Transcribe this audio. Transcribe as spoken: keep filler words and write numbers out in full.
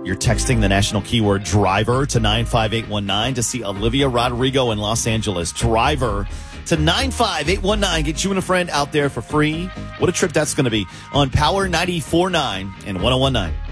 You're texting the national keyword driver to nine five eight one nine to see Olivia Rodrigo in Los Angeles. Driver to nine five eight one nine. Get you and a friend out there for free. What a trip that's going to be on Power ninety-four point nine and one oh one point nine.